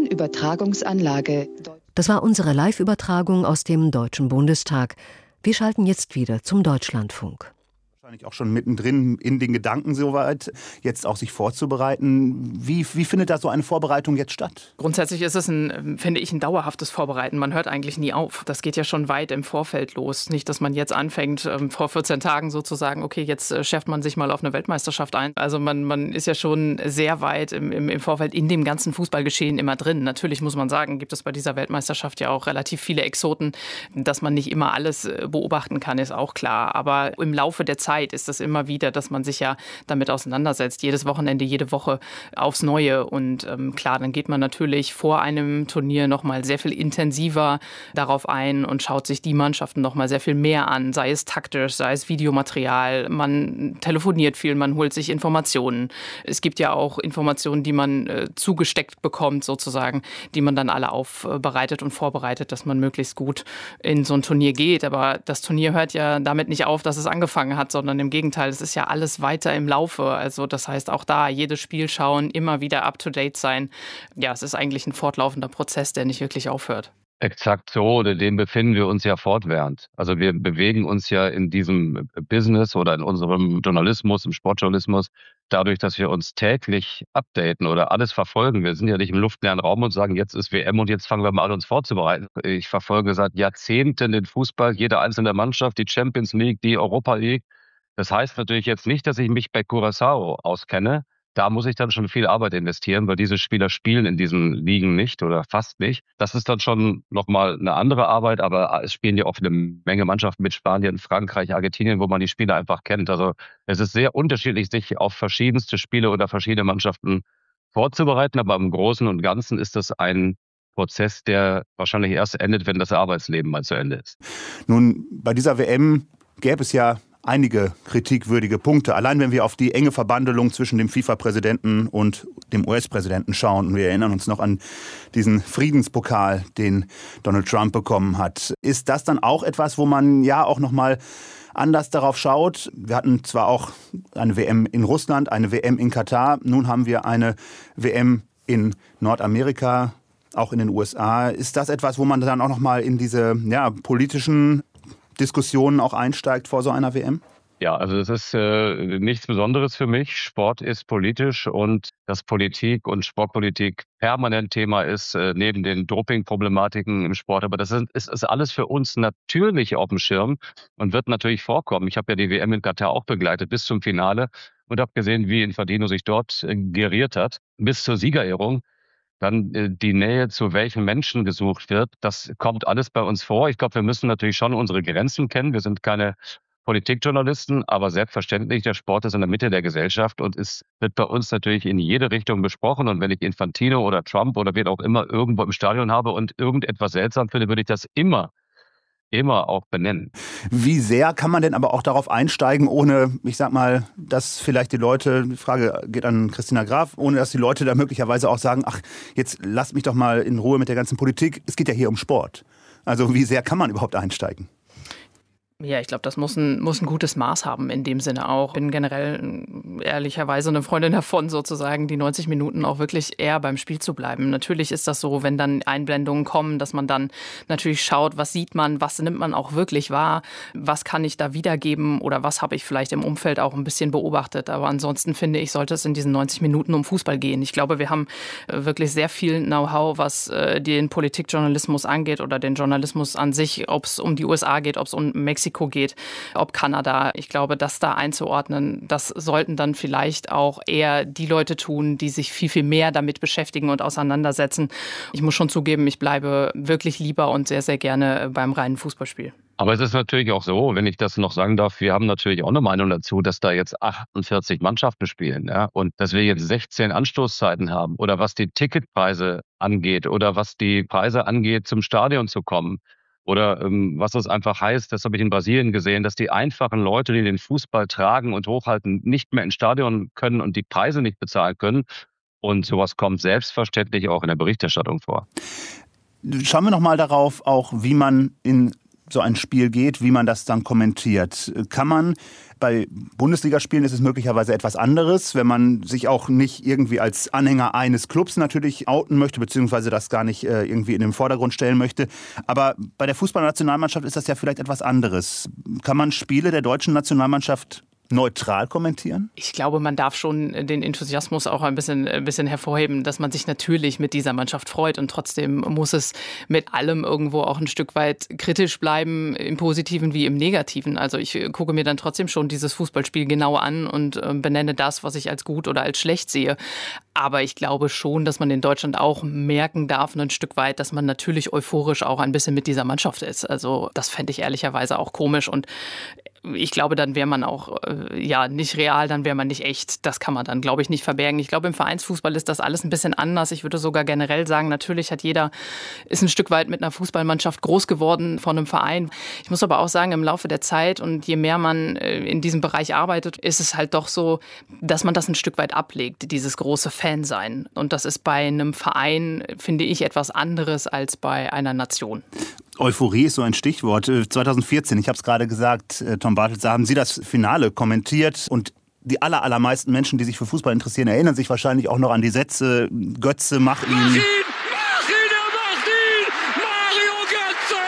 Fernübertragungsanlage. Das war unsere Live-Übertragung aus dem Deutschen Bundestag. Wir schalten jetzt wieder zum Deutschlandfunk. Wahrscheinlich auch schon mittendrin in den Gedanken soweit, jetzt auch sich vorzubereiten. Wie findet da so eine Vorbereitung jetzt statt? Grundsätzlich ist es finde ich, ein dauerhaftes Vorbereiten. Man hört eigentlich nie auf. Das geht ja schon weit im Vorfeld los. Nicht, dass man jetzt anfängt, vor 14 Tagen sozusagen, okay, jetzt schärft man sich mal auf eine Weltmeisterschaft ein. Also man ist ja schon sehr weit im Vorfeld in dem ganzen Fußballgeschehen immer drin. Natürlich muss man sagen, gibt es bei dieser Weltmeisterschaft ja auch relativ viele Exoten. Dass man nicht immer alles beobachten kann, ist auch klar. Aber im Laufe der Zeit ist das immer wieder, dass man sich ja damit auseinandersetzt. Jedes Wochenende, jede Woche aufs Neue. Und klar, dann geht man natürlich vor einem Turnier noch mal sehr viel intensiver darauf ein und schaut sich die Mannschaften noch mal sehr viel mehr an. Sei es taktisch, sei es Videomaterial. Man telefoniert viel, man holt sich Informationen. Es gibt ja auch Informationen, die man zugesteckt bekommt sozusagen, die man dann alle aufbereitet und vorbereitet, dass man möglichst gut in so ein Turnier geht. Aber das Turnier hört ja damit nicht auf, dass es angefangen hat, sondern im Gegenteil, es ist ja alles weiter im Laufe. Also das heißt auch da, jedes Spiel schauen, immer wieder up-to-date sein. Ja, es ist eigentlich ein fortlaufender Prozess, der nicht wirklich aufhört. Exakt so, oder dem befinden wir uns ja fortwährend. Also wir bewegen uns ja in diesem Business oder in unserem Journalismus, im Sportjournalismus, dadurch, dass wir uns täglich updaten oder alles verfolgen. Wir sind ja nicht im luftleeren Raum und sagen, jetzt ist WM und jetzt fangen wir mal an, uns vorzubereiten. Ich verfolge seit Jahrzehnten den Fußball, jede einzelne Mannschaft, die Champions League, die Europa League. Das heißt natürlich jetzt nicht, dass ich mich bei Curaçao auskenne. Da muss ich dann schon viel Arbeit investieren, weil diese Spieler spielen in diesen Ligen nicht oder fast nicht. Das ist dann schon nochmal eine andere Arbeit, aber es spielen ja auch eine Menge Mannschaften mit Spanien, Frankreich, Argentinien, wo man die Spieler einfach kennt. Also es ist sehr unterschiedlich, sich auf verschiedenste Spiele oder verschiedene Mannschaften vorzubereiten, aber im Großen und Ganzen ist das ein Prozess, der wahrscheinlich erst endet, wenn das Arbeitsleben mal zu Ende ist. Nun, bei dieser WM gäbe es ja einige kritikwürdige Punkte. Allein wenn wir auf die enge Verbandelung zwischen dem FIFA-Präsidenten und dem US-Präsidenten schauen. Und wir erinnern uns noch an diesen Friedenspokal, den Donald Trump bekommen hat. Ist das dann auch etwas, wo man ja auch noch mal anders darauf schaut? Wir hatten zwar auch eine WM in Russland, eine WM in Katar. Nun haben wir eine WM in Nordamerika, auch in den USA. Ist das etwas, wo man dann auch noch mal in diese politischen Diskussionen auch einsteigt vor so einer WM? Ja, also es ist nichts Besonderes für mich. Sport ist politisch und dass Politik und Sportpolitik permanent Thema ist, neben den Doping-Problematiken im Sport. Aber das ist alles für uns natürlich auf dem Schirm und wird natürlich vorkommen. Ich habe ja die WM in Katar auch begleitet bis zum Finale und habe gesehen, wie Infantino sich dort geriert hat, bis zur Siegerehrung. Dann die Nähe zu welchen Menschen gesucht wird, das kommt alles bei uns vor. Ich glaube, wir müssen natürlich schon unsere Grenzen kennen. Wir sind keine Politikjournalisten, aber selbstverständlich, der Sport ist in der Mitte der Gesellschaft und es wird bei uns natürlich in jede Richtung besprochen. Und wenn ich Infantino oder Trump oder wen auch immer irgendwo im Stadion habe und irgendetwas seltsam finde, würde ich das immer auch benennen. Wie sehr kann man denn aber auch darauf einsteigen, ohne, ich sag mal, dass vielleicht die Leute, die Frage geht an Christina Graf, ohne dass die Leute da möglicherweise auch sagen, ach, jetzt lasst mich doch mal in Ruhe mit der ganzen Politik. Es geht ja hier um Sport. Also wie sehr kann man überhaupt einsteigen? Ja, ich glaube, das muss ein gutes Maß haben in dem Sinne auch. Ich bin generell ehrlicherweise eine Freundin davon, sozusagen die 90 Minuten auch wirklich eher beim Spiel zu bleiben. Natürlich ist das so, wenn dann Einblendungen kommen, dass man dann natürlich schaut, was sieht man, was nimmt man auch wirklich wahr, was kann ich da wiedergeben oder was habe ich vielleicht im Umfeld auch ein bisschen beobachtet. Aber ansonsten finde ich, sollte es in diesen 90 Minuten um Fußball gehen. Ich glaube, wir haben wirklich sehr viel Know-how, was den Politikjournalismus angeht oder den Journalismus an sich, ob es um die USA geht, ob es um Mexiko geht, ob Kanada. Ich glaube, das da einzuordnen, das sollten dann vielleicht auch eher die Leute tun, die sich viel, viel mehr damit beschäftigen und auseinandersetzen. Ich muss schon zugeben, ich bleibe wirklich lieber und sehr, sehr gerne beim reinen Fußballspiel. Aber es ist natürlich auch so, wenn ich das noch sagen darf, wir haben natürlich auch eine Meinung dazu, dass da jetzt 48 Mannschaften spielen, ja, und dass wir jetzt 16 Anstoßzeiten haben oder was die Ticketpreise angeht oder was die Preise angeht, zum Stadion zu kommen. Oder was das einfach heißt, das habe ich in Brasilien gesehen, dass die einfachen Leute, die den Fußball tragen und hochhalten, nicht mehr ins Stadion können und die Preise nicht bezahlen können. Und sowas kommt selbstverständlich auch in der Berichterstattung vor. Schauen wir noch mal darauf, auch wie man in so ein Spiel geht, wie man das dann kommentiert. Kann man, bei Bundesligaspielen ist es möglicherweise etwas anderes, wenn man sich auch nicht irgendwie als Anhänger eines Clubs natürlich outen möchte, beziehungsweise das gar nicht irgendwie in den Vordergrund stellen möchte. Aber bei der Fußballnationalmannschaft ist das ja vielleicht etwas anderes. Kann man Spiele der deutschen Nationalmannschaft neutral kommentieren? Ich glaube, man darf schon den Enthusiasmus auch ein bisschen hervorheben, dass man sich natürlich mit dieser Mannschaft freut und trotzdem muss es mit allem irgendwo auch ein Stück weit kritisch bleiben, im Positiven wie im Negativen. Also ich gucke mir dann trotzdem schon dieses Fußballspiel genau an und benenne das, was ich als gut oder als schlecht sehe. Aber ich glaube schon, dass man in Deutschland auch merken darf, ein Stück weit, dass man natürlich euphorisch auch ein bisschen mit dieser Mannschaft ist. Also das fände ich ehrlicherweise auch komisch und ich glaube, dann wäre man auch nicht real, dann wäre man nicht echt. Das kann man dann, glaube ich, nicht verbergen. Ich glaube, im Vereinsfußball ist das alles ein bisschen anders. Ich würde sogar generell sagen, natürlich ist ein Stück weit mit einer Fußballmannschaft groß geworden von einem Verein. Ich muss aber auch sagen, im Laufe der Zeit und je mehr man in diesem Bereich arbeitet, ist es halt doch so, dass man das ein Stück weit ablegt, dieses große Fansein. Und das ist bei einem Verein, finde ich, etwas anderes als bei einer Nation. Euphorie ist so ein Stichwort. 2014, ich habe es gerade gesagt, Tom Bartels, da haben Sie das Finale kommentiert und die allermeisten Menschen, die sich für Fußball interessieren, erinnern sich wahrscheinlich auch noch an die Sätze, Götze, mach ihn! Mario Götze!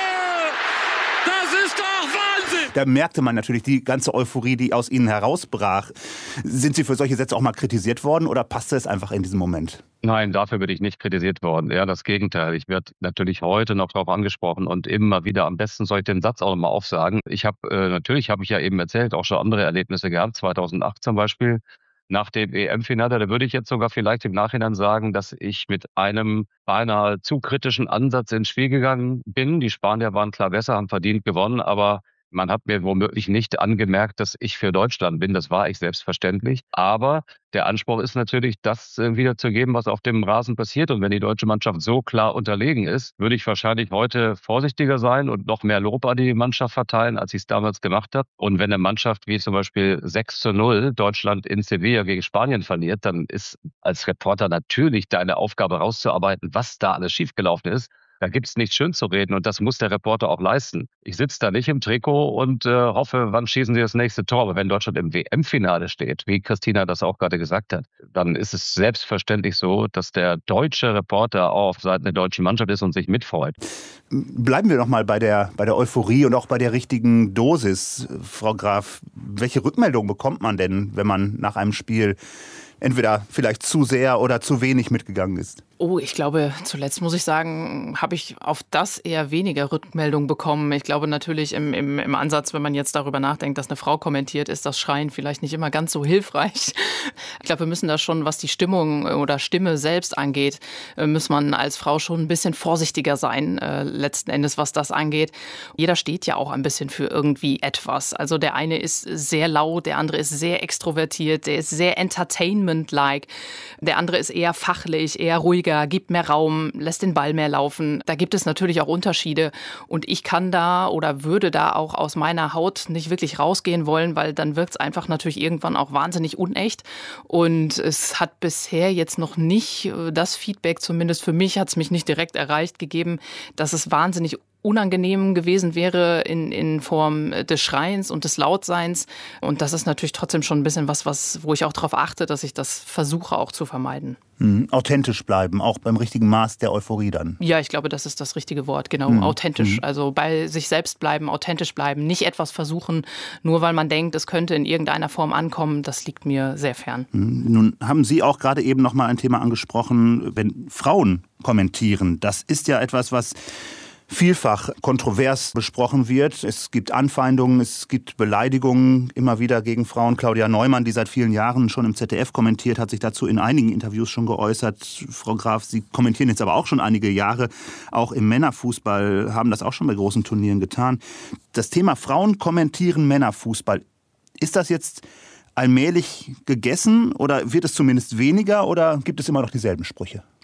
Das ist doch Wahnsinn! Da merkte man natürlich die ganze Euphorie, die aus Ihnen herausbrach. Sind Sie für solche Sätze auch mal kritisiert worden oder passte es einfach in diesem Moment? Nein, dafür bin ich nicht kritisiert worden. Ja, das Gegenteil. Ich werde natürlich heute noch darauf angesprochen und immer wieder, am besten soll ich den Satz auch nochmal aufsagen. Natürlich habe ich ja eben erzählt, auch schon andere Erlebnisse gehabt, 2008 zum Beispiel, nach dem EM-Finale. Da würde ich jetzt sogar vielleicht im Nachhinein sagen, dass ich mit einem beinahe zu kritischen Ansatz ins Spiel gegangen bin. Die Spanier waren klar besser, haben verdient gewonnen, aber man hat mir womöglich nicht angemerkt, dass ich für Deutschland bin. Das war ich selbstverständlich. Aber der Anspruch ist natürlich, das wiederzugeben, was auf dem Rasen passiert. Und wenn die deutsche Mannschaft so klar unterlegen ist, würde ich wahrscheinlich heute vorsichtiger sein und noch mehr Lob an die Mannschaft verteilen, als ich es damals gemacht habe. Und wenn eine Mannschaft wie zum Beispiel 6:0 Deutschland in Sevilla gegen Spanien verliert, dann ist als Reporter natürlich deine Aufgabe rauszuarbeiten, was da alles schiefgelaufen ist. Da gibt's nichts schön zu reden und das muss der Reporter auch leisten. Ich sitze da nicht im Trikot und hoffe, wann schießen sie das nächste Tor. Aber wenn Deutschland im WM-Finale steht, wie Christina das auch gerade gesagt hat, dann ist es selbstverständlich so, dass der deutsche Reporter auch auf Seiten der deutschen Mannschaft ist und sich mitfreut. Bleiben wir noch mal bei der Euphorie und auch bei der richtigen Dosis. Frau Graf, welche Rückmeldung bekommt man denn, wenn man nach einem Spiel entweder vielleicht zu sehr oder zu wenig mitgegangen ist? Oh, ich glaube, zuletzt muss ich sagen, habe ich auf das eher weniger Rückmeldung bekommen. Ich glaube natürlich im Ansatz, wenn man jetzt darüber nachdenkt, dass eine Frau kommentiert, ist das Schreien vielleicht nicht immer ganz so hilfreich. Ich glaube, wir müssen da schon, was die Stimmung oder Stimme selbst angeht, muss man als Frau schon ein bisschen vorsichtiger sein, letzten Endes, was das angeht. Jeder steht ja auch ein bisschen für irgendwie etwas. Also der eine ist sehr laut, der andere ist sehr extrovertiert, der ist sehr entertainment-like, der andere ist eher fachlich, eher ruhiger, gibt mehr Raum, lässt den Ball mehr laufen. Da gibt es natürlich auch Unterschiede und ich kann da oder würde da auch aus meiner Haut nicht wirklich rausgehen wollen, weil dann wirkt es einfach natürlich irgendwann auch wahnsinnig unecht und es hat bisher jetzt noch nicht das Feedback, zumindest für mich hat es mich nicht direkt erreicht gegeben, dass es wahnsinnig unangenehm gewesen wäre in Form des Schreiens und des Lautseins. Und das ist natürlich trotzdem schon ein bisschen wo ich auch darauf achte, dass ich das versuche auch zu vermeiden. Authentisch bleiben, auch beim richtigen Maß der Euphorie dann. Ja, ich glaube, das ist das richtige Wort, genau, authentisch. Also bei sich selbst bleiben, authentisch bleiben, nicht etwas versuchen, nur weil man denkt, es könnte in irgendeiner Form ankommen, das liegt mir sehr fern. Nun haben Sie auch gerade eben noch mal ein Thema angesprochen, wenn Frauen kommentieren. Das ist ja etwas, was vielfach kontrovers besprochen wird. Es gibt Anfeindungen, es gibt Beleidigungen immer wieder gegen Frauen. Claudia Neumann, die seit vielen Jahren schon im ZDF kommentiert, hat sich dazu in einigen Interviews schon geäußert. Frau Graf, Sie kommentieren jetzt aber auch schon einige Jahre, auch im Männerfußball, haben das auch schon bei großen Turnieren getan. Das Thema Frauen kommentieren Männerfußball, ist das jetzt allmählich gegessen oder wird es zumindest weniger oder gibt es immer noch dieselben Sprüche?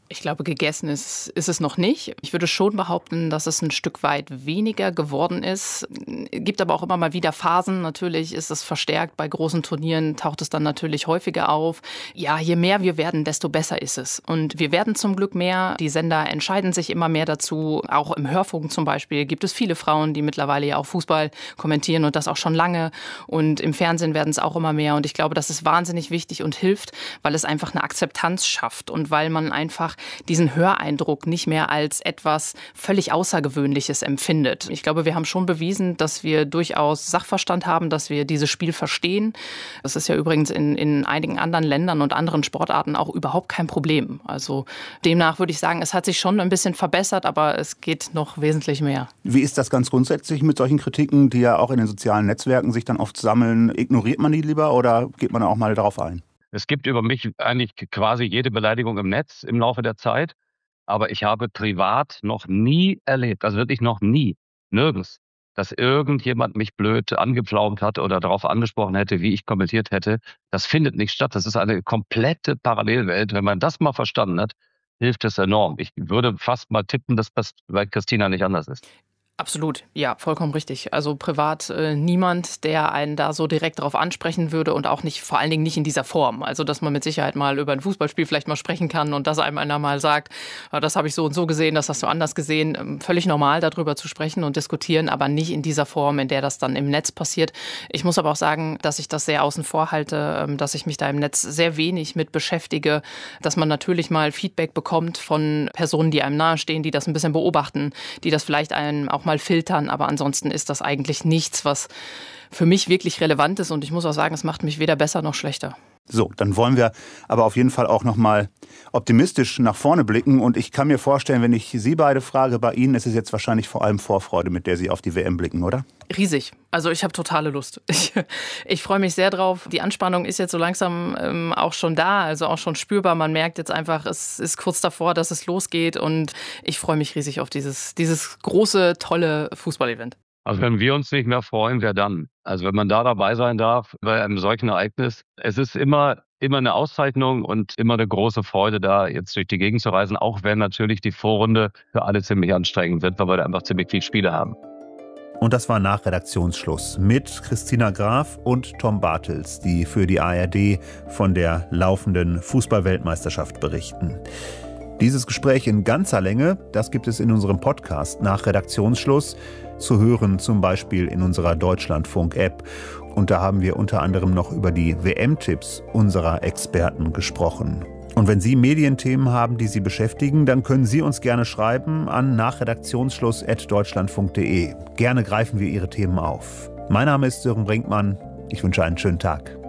Ich glaube, gegessen ist es noch nicht. Ich würde schon behaupten, dass es ein Stück weit weniger geworden ist. Gibt aber auch immer mal wieder Phasen. Natürlich ist es verstärkt. Bei großen Turnieren taucht es dann natürlich häufiger auf. Ja, je mehr wir werden, desto besser ist es. Und wir werden zum Glück mehr. Die Sender entscheiden sich immer mehr dazu. Auch im Hörfunk zum Beispiel gibt es viele Frauen, die mittlerweile ja auch Fußball kommentieren und das auch schon lange. Und im Fernsehen werden es auch immer mehr. Und ich glaube, das ist wahnsinnig wichtig und hilft, weil es einfach eine Akzeptanz schafft und weil man einfach diesen Höreindruck nicht mehr als etwas völlig Außergewöhnliches empfindet. Ich glaube, wir haben schon bewiesen, dass wir durchaus Sachverstand haben, dass wir dieses Spiel verstehen. Das ist ja übrigens in einigen anderen Ländern und anderen Sportarten auch überhaupt kein Problem. Also demnach würde ich sagen, es hat sich schon ein bisschen verbessert, aber es geht noch wesentlich mehr. Wie ist das ganz grundsätzlich mit solchen Kritiken, die ja auch in den sozialen Netzwerken sich dann oft sammeln? Ignoriert man die lieber oder geht man auch mal darauf ein? Es gibt über mich eigentlich quasi jede Beleidigung im Netz im Laufe der Zeit. Aber ich habe privat noch nie erlebt, also wirklich noch nie, nirgends, dass irgendjemand mich blöd angepflaumt hat oder darauf angesprochen hätte, wie ich kommentiert hätte. Das findet nicht statt. Das ist eine komplette Parallelwelt. Wenn man das mal verstanden hat, hilft es enorm. Ich würde fast mal tippen, dass das bei Christina nicht anders ist. Absolut, ja, vollkommen richtig. Also privat niemand, der einen da so direkt drauf ansprechen würde und auch nicht, vor allen Dingen nicht in dieser Form. Also, dass man mit Sicherheit mal über ein Fußballspiel vielleicht mal sprechen kann und dass einem einer mal sagt, das habe ich so und so gesehen, das hast du anders gesehen. Völlig normal, darüber zu sprechen und diskutieren, aber nicht in dieser Form, in der das dann im Netz passiert. Ich muss aber auch sagen, dass ich das sehr außen vor halte, dass ich mich da im Netz sehr wenig mit beschäftige, dass man natürlich mal Feedback bekommt von Personen, die einem nahestehen, die das ein bisschen beobachten, die das vielleicht einem auch mal filtern, aber ansonsten ist das eigentlich nichts, was für mich wirklich relevant ist und ich muss auch sagen, es macht mich weder besser noch schlechter. So, dann wollen wir aber auf jeden Fall auch noch mal optimistisch nach vorne blicken und ich kann mir vorstellen, wenn ich Sie beide frage, bei Ihnen ist es jetzt wahrscheinlich vor allem Vorfreude, mit der Sie auf die WM blicken, oder? Riesig. Also ich habe totale Lust. Ich freue mich sehr drauf. Die Anspannung ist jetzt so langsam auch schon da, also auch schon spürbar. Man merkt jetzt einfach, es ist kurz davor, dass es losgeht und ich freue mich riesig auf dieses große, tolle Fußballevent. Also wenn wir uns nicht mehr freuen, wer dann? Also wenn man da dabei sein darf bei einem solchen Ereignis, es ist immer eine Auszeichnung und immer eine große Freude, da jetzt durch die Gegend zu reisen, auch wenn natürlich die Vorrunde für alle ziemlich anstrengend wird, weil wir da einfach ziemlich viele Spiele haben. Und das war nach Redaktionsschluss mit Christina Graf und Tom Bartels, die für die ARD von der laufenden Fußball-Weltmeisterschaft berichten. Dieses Gespräch in ganzer Länge, das gibt es in unserem Podcast nach Redaktionsschluss, zu hören zum Beispiel in unserer Deutschlandfunk-App. Und da haben wir unter anderem noch über die WM-Tipps unserer Experten gesprochen. Und wenn Sie Medienthemen haben, die Sie beschäftigen, dann können Sie uns gerne schreiben an nachredaktionsschluss@deutschlandfunk.de. Gerne greifen wir Ihre Themen auf. Mein Name ist Sören Brinkmann. Ich wünsche einen schönen Tag.